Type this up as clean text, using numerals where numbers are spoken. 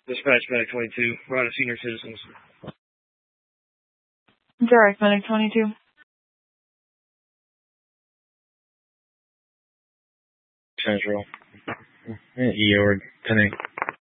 Dispatch Medic 22, we're out of senior citizens. Direct Medic 22. Central. EOR 10-8.